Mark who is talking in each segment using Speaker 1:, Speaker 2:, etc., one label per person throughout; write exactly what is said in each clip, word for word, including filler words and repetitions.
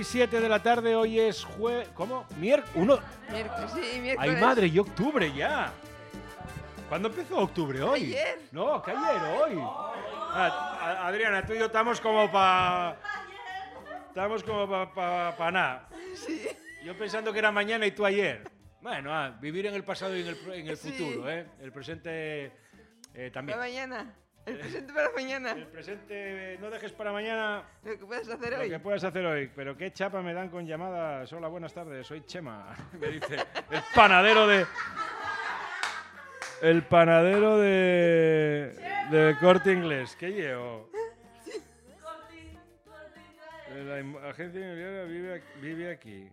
Speaker 1: y siete de la tarde, hoy es jue... ¿Cómo? ¿Mier... Uno?
Speaker 2: Miércoles, sí, miércoles.
Speaker 1: ¡Ay, madre! ¡Y octubre ya! ¿Cuándo empezó octubre? ¿Hoy?
Speaker 2: Ayer.
Speaker 1: No, que ayer, hoy. Ah, a- Adriana, tú y yo estamos como para... Estamos como para pa, pa nada.
Speaker 2: Sí.
Speaker 1: Yo pensando que era mañana y tú ayer. Bueno, ah, vivir en el pasado y en el, en el
Speaker 2: Sí.
Speaker 1: futuro, ¿eh? El presente eh, también.
Speaker 2: Para mañana. El presente para mañana.
Speaker 1: El presente no dejes para mañana
Speaker 2: Lo que puedes hacer
Speaker 1: lo
Speaker 2: hoy.
Speaker 1: que puedas hacer hoy. Pero qué chapa me dan con llamadas. Hola, buenas tardes, soy Chema. Me dice el panadero de... El panadero de... de Corte Inglés. ¿Qué llevo? La im- agencia inmobiliaria vive, ac- vive aquí.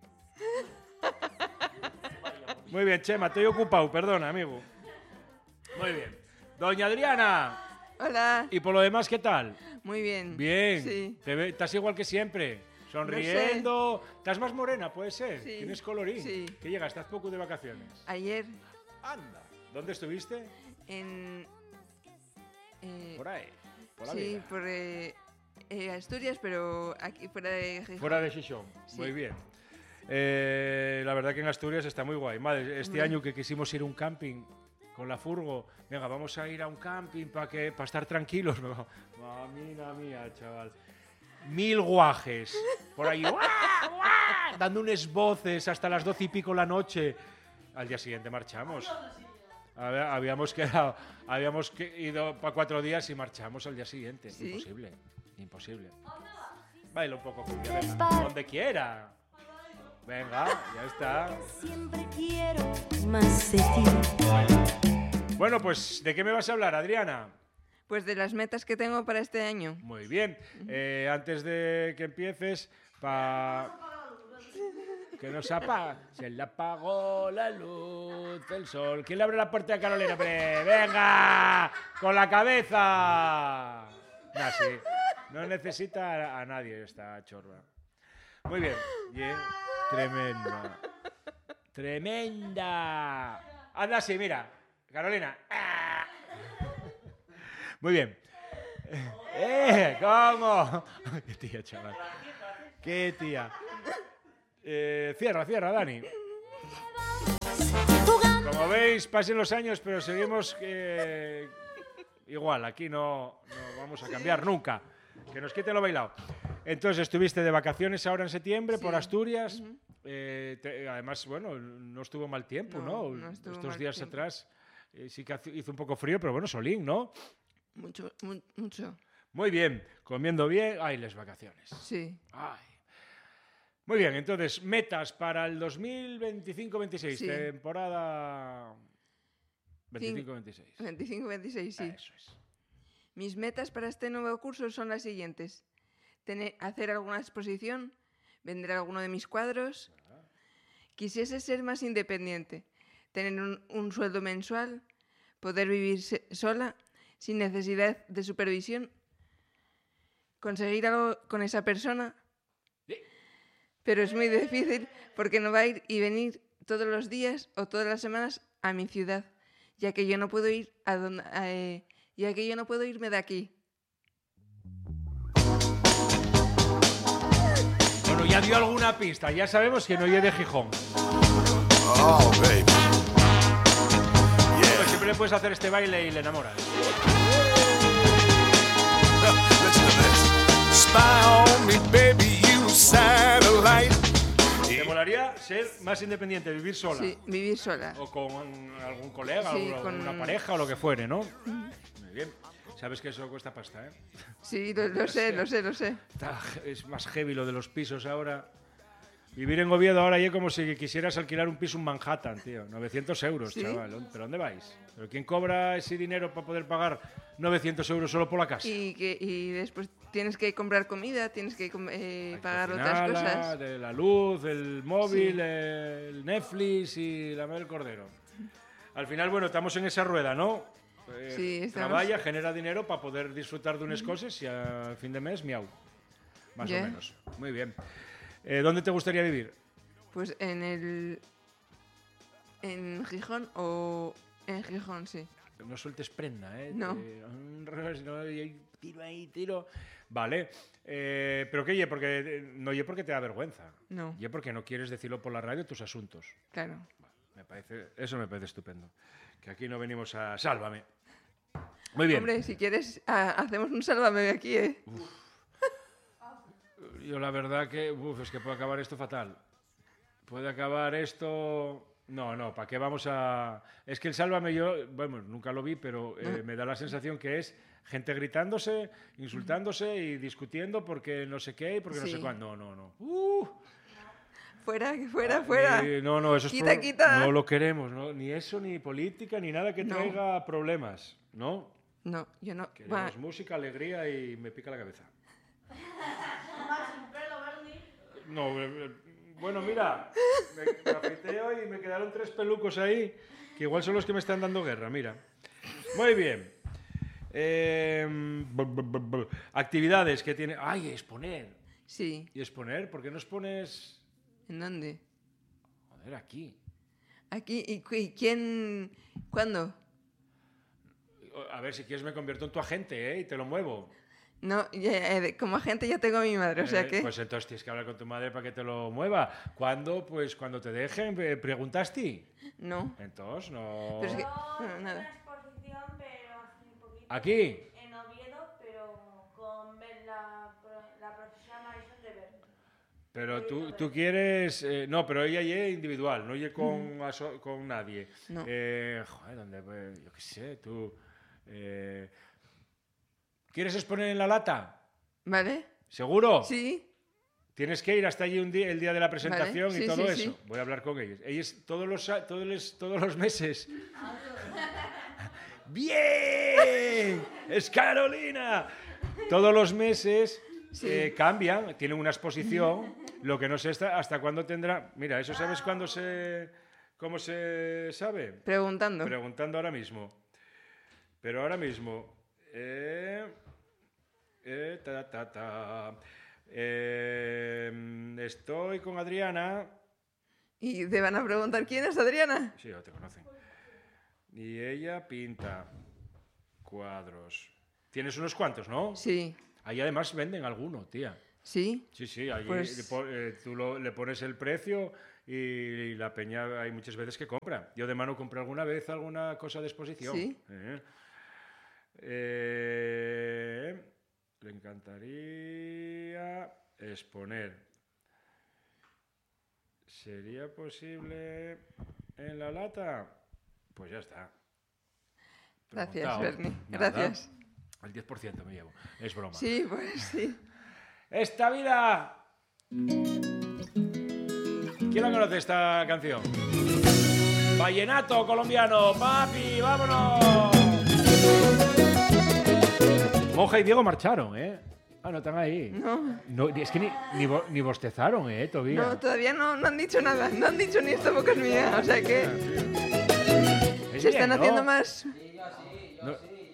Speaker 1: Muy bien, Chema, estoy ocupado, perdona, amigo. Muy bien. Doña Adriana,
Speaker 2: Hola.
Speaker 1: y por lo demás, ¿qué tal?
Speaker 2: Muy bien.
Speaker 1: Bien.
Speaker 2: Sí.
Speaker 1: Te ve- estás igual que siempre. Sonriendo. ¿Estás más morena, puede ser?
Speaker 2: Sí.
Speaker 1: ¿Tienes colorín?
Speaker 2: Sí.
Speaker 1: ¿Qué llegas? ¿Estás poco de vacaciones?
Speaker 2: Ayer
Speaker 1: Anda. ¿Dónde estuviste?
Speaker 2: en... eh,
Speaker 1: Por ahí. Por la
Speaker 2: sí,
Speaker 1: vida.
Speaker 2: por eh, eh, Asturias, pero aquí fuera de Gijón.
Speaker 1: Fuera de Xixón.
Speaker 2: Sí.
Speaker 1: Muy bien. Eh, la verdad que en Asturias está muy guay. Madre, este
Speaker 2: Hombre.
Speaker 1: año que quisimos ir a un camping con la furgo, venga, vamos a ir a un camping para que para estar tranquilos. Mamina mía, chaval. Mil guajes por ahí, ¡guau, guau! Dando unas voces hasta las doce y pico la noche. Al día siguiente marchamos. Hab- Habíamos quedado, habíamos que- ido para cuatro días y marchamos al día siguiente.
Speaker 2: ¿Sí?
Speaker 1: Imposible, imposible. Baila un poco, cumbia, venga, donde quiera. Venga, ya está.
Speaker 3: Siempre quiero más de ti.
Speaker 1: Bueno, pues, ¿de qué me vas a hablar, Adriana?
Speaker 2: Pues de las metas que tengo para este año.
Speaker 1: Muy bien. Eh, antes de que empieces, pa... que nos apaga. Se le apagó la luz del sol. ¿Quién le abre la puerta a Carolina? ¡Hombre, venga! ¡Con la cabeza! No, sí. No necesita a, a nadie esta chorba. Muy bien. Bien. Tremenda. Tremenda. Anda así, mira. Carolina. ¡Ah! Muy bien. ¡Eh! ¿Cómo? ¡Qué tía, chaval! ¡Qué tía! Eh, cierra, cierra, Dani. Como veis, pasen los años, pero seguimos eh, igual. Aquí no, no vamos a cambiar nunca. Que nos quiten lo bailado. Entonces, estuviste de vacaciones ahora en septiembre
Speaker 2: Sí.
Speaker 1: por Asturias. Eh, te- además, bueno, no estuvo mal tiempo, ¿no?
Speaker 2: No, no estuvo
Speaker 1: Estos
Speaker 2: mal
Speaker 1: días
Speaker 2: tiempo.
Speaker 1: atrás eh, sí que hace- hizo un poco frío, pero bueno, solín, ¿no?
Speaker 2: Mucho, mu- mucho.
Speaker 1: Muy bien, comiendo bien. Ay, las vacaciones.
Speaker 2: Sí.
Speaker 1: Ay. Muy bien, entonces, metas para el dos mil veinticinco veintiséis,
Speaker 2: Sí.
Speaker 1: temporada veinticinco veintiséis.
Speaker 2: veinticinco veintiséis, sí.
Speaker 1: Eso es.
Speaker 2: Mis metas para este nuevo curso son las siguientes. Tener, hacer alguna exposición, vender alguno de mis cuadros. Quisiese ser más independiente, tener un, un sueldo mensual, poder vivir se- sola, sin necesidad de supervisión, conseguir algo con esa persona,
Speaker 1: Sí.
Speaker 2: pero es muy difícil porque no va a ir y venir todos los días o todas las semanas a mi ciudad, ya que yo no puedo ir a donde, a, eh, ya que yo no puedo irme de aquí.
Speaker 1: Bueno, ya dio alguna pista, ya sabemos que no llegue de Gijón.
Speaker 4: Oh, baby.
Speaker 1: Pero
Speaker 4: Yeah.
Speaker 1: siempre le puedes hacer este baile y le enamoras.
Speaker 4: Listen to this. Spy on me, baby, you satellite.
Speaker 1: ¿Te molaría ser más independiente, vivir sola?
Speaker 2: Sí, vivir sola.
Speaker 1: O con algún colega,
Speaker 2: Sí,
Speaker 1: o
Speaker 2: con-
Speaker 1: una pareja o lo que fuere, ¿no? Muy bien. Sabes que eso cuesta pasta, ¿eh?
Speaker 2: Sí, lo, lo sé, lo sé, lo sé.
Speaker 1: Está- es más heavy lo de los pisos ahora. Vivir en Oviedo ahora ya es como si quisieras alquilar un piso en Manhattan, tío. novecientos euros,
Speaker 2: ¿Sí?
Speaker 1: chaval. ¿Pero dónde vais? ¿Pero quién cobra ese dinero para poder pagar novecientos euros solo por la casa?
Speaker 2: Y, que, y después tienes que comprar comida, tienes que com- eh,
Speaker 1: Hay que
Speaker 2: pagar
Speaker 1: cocinar,
Speaker 2: otras cosas.
Speaker 1: de la luz, el móvil,
Speaker 2: Sí.
Speaker 1: el Netflix y la madre del cordero. Al final, bueno, estamos en esa rueda, ¿no? Eh,
Speaker 2: Sí, estamos.
Speaker 1: Trabaja, genera dinero para poder disfrutar de unas cosas y al fin de mes, miau. Más
Speaker 2: Ya.
Speaker 1: o menos. Muy bien. Eh, ¿Dónde te gustaría vivir?
Speaker 2: Pues en el... En Gijón o... En Gijón, sí.
Speaker 1: no sueltes prenda, ¿eh?
Speaker 2: No.
Speaker 1: Te- un revés, no, y tiro ahí, tiro. Vale. Eh, pero qué, ye, porque eh, no ye porque te da vergüenza.
Speaker 2: No.
Speaker 1: Ye porque no quieres decirlo por la radio tus asuntos.
Speaker 2: Claro.
Speaker 1: Me parece, eso me parece estupendo. Que aquí no venimos a sálvame. Muy bien.
Speaker 2: Hombre, si quieres, ah, hacemos un sálvame de aquí, ¿eh?
Speaker 1: Yo la verdad que, uf, es que puede acabar esto fatal. Puede acabar esto... No, no, ¿para qué vamos a...? Es que el Sálvame yo, bueno, nunca lo vi, pero eh, me da la sensación que es gente gritándose, insultándose y discutiendo porque no sé qué y porque no
Speaker 2: Sí.
Speaker 1: sé cuándo. No, no, no. Uh,
Speaker 2: Fuera, que fuera, fuera.
Speaker 1: eh, no, no, eso es
Speaker 2: Quita,
Speaker 1: pro-
Speaker 2: quita.
Speaker 1: No lo queremos, ¿no? Ni eso, ni política, ni nada que
Speaker 2: No.
Speaker 1: traiga problemas, ¿no?
Speaker 2: No, yo no.
Speaker 1: Queremos
Speaker 2: Va,
Speaker 1: música, alegría y me pica la cabeza. No, eh, eh, bueno, mira, me, me afeité hoy y me quedaron tres pelucos ahí, que igual son los que me están dando guerra, mira. Muy bien. Eh, bu- bu- bu- bu- actividades que tiene... ¡Ay, exponer!
Speaker 2: sí.
Speaker 1: ¿Y exponer? ¿Por qué no expones...?
Speaker 2: ¿En dónde?
Speaker 1: Joder, aquí.
Speaker 2: Aquí. ¿Y, cu- y quién? ¿Cuándo?
Speaker 1: A ver, si quieres me convierto en tu agente, ¿eh? Y te lo muevo.
Speaker 2: No, ya, eh, como agente ya tengo a mi madre, o sea
Speaker 1: Eh,
Speaker 2: que...
Speaker 1: Pues entonces tienes que hablar con tu madre para que te lo mueva. ¿Cuándo? Pues cuando te dejen. eh, ¿Preguntaste?
Speaker 2: No.
Speaker 1: Entonces, no...
Speaker 2: Pero es que...
Speaker 5: Yo
Speaker 2: no,
Speaker 5: tengo
Speaker 2: nada.
Speaker 5: una exposición, pero hace un poquito.
Speaker 1: ¿Aquí?
Speaker 5: En Oviedo, pero con Ver- la, pro- la profesora Marisol de Verde.
Speaker 1: Pero tú, tú quieres... eh, no, pero ella es individual, no es con, aso- con nadie.
Speaker 2: No.
Speaker 1: Eh, joder, ¿dónde? Pues, yo qué sé, tú... eh, ¿Quieres exponer en La Lata?
Speaker 2: ¿Vale?
Speaker 1: ¿Seguro?
Speaker 2: Sí.
Speaker 1: Tienes que ir hasta allí un día, el día de la presentación
Speaker 2: Vale,
Speaker 1: y
Speaker 2: sí,
Speaker 1: todo
Speaker 2: sí,
Speaker 1: eso.
Speaker 2: sí.
Speaker 1: Voy a hablar con ellos. Ellos todos los, a- todos los, todos los meses... ¡Bien! ¡Es Carolina! Todos los meses eh, cambian, tienen una exposición. Lo que no sé hasta, hasta cuándo tendrá... Mira, ¿eso sabes cuándo se... cómo se sabe?
Speaker 2: Preguntando.
Speaker 1: Preguntando ahora mismo. Pero ahora mismo... eh, eh, ta, ta, ta. Eh, estoy con Adriana.
Speaker 2: Y te van a preguntar quién es Adriana.
Speaker 1: Sí, ya te conocen. Y ella pinta cuadros. Tienes unos cuantos, ¿no?
Speaker 2: Sí.
Speaker 1: Ahí además venden alguno, tía.
Speaker 2: Sí.
Speaker 1: Sí, sí, allí
Speaker 2: Pues-
Speaker 1: le po- eh, tú lo- le pones el precio y, y la peña hay muchas veces que compra. Yo de mano compré alguna vez alguna cosa de exposición.
Speaker 2: Sí.
Speaker 1: Eh. Eh, le encantaría exponer. ¿Sería posible en La Lata? Pues ya está.
Speaker 2: Gracias,
Speaker 1: Preguntado.
Speaker 2: Berni.
Speaker 1: Nada.
Speaker 2: Gracias.
Speaker 1: El diez por ciento me llevo. Es broma.
Speaker 2: Sí, pues sí.
Speaker 1: Esta vida. ¿Quién la conoce esta canción? Vallenato colombiano, papi, vámonos. Moja y Diego marcharon, ¿eh? Ah, no están ahí.
Speaker 2: No.
Speaker 1: No, es que ni, ni, bo- ni bostezaron, ¿eh? Todavía.
Speaker 2: No, todavía no, no han dicho nada. No han dicho ni esta boca es mía. O sea que
Speaker 1: Es
Speaker 2: se
Speaker 1: bien,
Speaker 2: están
Speaker 1: ¿no?
Speaker 2: haciendo más...
Speaker 1: No.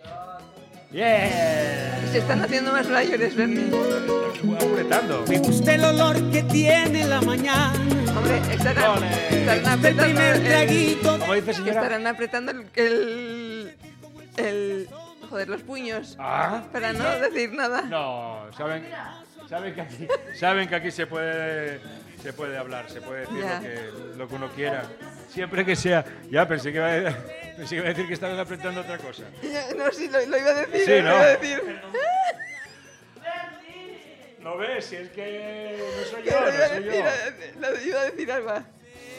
Speaker 1: Yeah.
Speaker 2: Se están haciendo más mayores, Berni.
Speaker 1: Apretando.
Speaker 6: Me gusta el olor que tiene la mañana.
Speaker 2: Hombre, estarán,
Speaker 1: Ole.
Speaker 2: estarán
Speaker 6: El
Speaker 2: apretando...
Speaker 6: primer
Speaker 2: el-
Speaker 6: traguito.
Speaker 1: ¿Cómo dice,
Speaker 2: que
Speaker 1: señora?
Speaker 2: estarán apretando el, el, el- joder, los puños
Speaker 1: Ah.
Speaker 2: para no decir nada.
Speaker 1: No, saben, saben que aquí, saben que aquí se puede, se puede hablar, se puede decir
Speaker 2: Ya.
Speaker 1: lo que, lo que uno quiera, siempre que sea. Ya pensé que iba a, pensé que iba a decir que estaban apretando otra cosa.
Speaker 2: Ya, no, sí, lo, lo iba a decir,
Speaker 1: Sí,
Speaker 2: lo
Speaker 1: ¿no?
Speaker 2: iba a decir.
Speaker 1: ¿No ves? Si es que no soy
Speaker 2: Que
Speaker 1: yo,
Speaker 2: lo iba a
Speaker 1: no soy
Speaker 2: decir,
Speaker 1: yo.
Speaker 2: lo iba a decir, Alba.